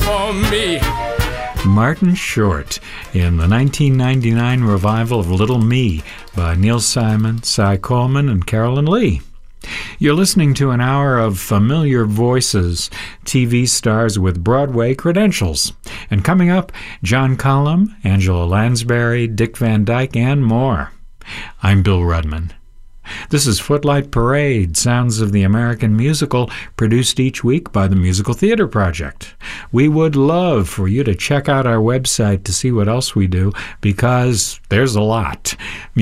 for me. Martin Short in the 1999 revival of Little Me by Neil Simon, Cy Coleman, and Carolyn Lee. You're listening to an hour of familiar voices, TV stars with Broadway credentials. And coming up, John Cullum, Angela Lansbury, Dick Van Dyke, and more. I'm Bill Rudman. This is Footlight Parade, Sounds of the American Musical, produced each week by the Musical Theater Project. We would love for you to check out our website to see what else we do, because there's a lot.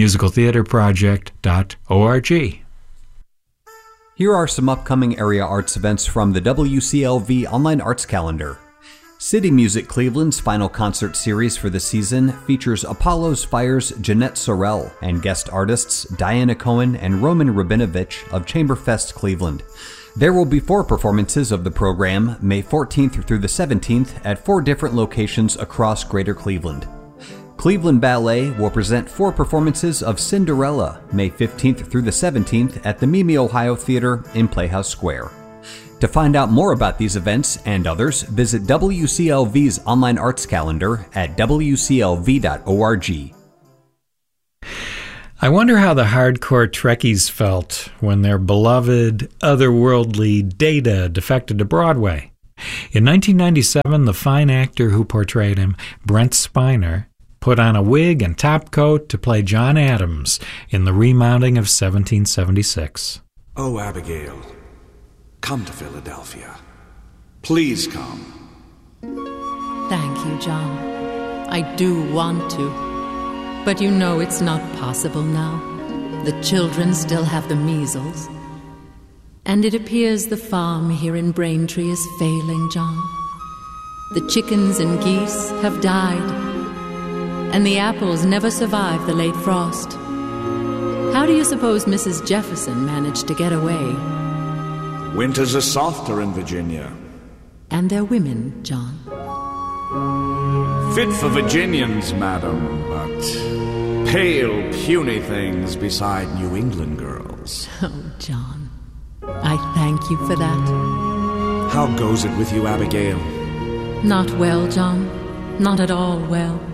musicaltheaterproject.org. Here are some upcoming area arts events from the WCLV Online Arts Calendar. City Music Cleveland's final concert series for the season features Apollo's Fire's Jeanette Sorrell and guest artists Diana Cohen and Roman Rabinovich of Chamberfest Cleveland. There will be 4 performances of the program, May 14th through the 17th, at 4 different locations across Greater Cleveland. Cleveland Ballet will present 4 performances of Cinderella, May 15th through the 17th at the Mimi Ohio Theater in Playhouse Square. To find out more about these events and others, visit WCLV's online arts calendar at wclv.org. I wonder how the hardcore Trekkies felt when their beloved, otherworldly Data defected to Broadway. In 1997, the fine actor who portrayed him, Brent Spiner, put on a wig and topcoat to play John Adams in the remounting of 1776. Oh, Abigail, come to Philadelphia. Please come. Thank you, John. I do want to. But you know it's not possible now. The children still have the measles. And it appears the farm here in Braintree is failing, John. The chickens and geese have died, and the apples never survived the late frost. How do you suppose Mrs. Jefferson managed to get away? Winters are softer in Virginia. And their women, John. Fit for Virginians, madam, but pale, puny things beside New England girls. Oh, John, I thank you for that. How goes it with you, Abigail? Not well, John. Not at all well.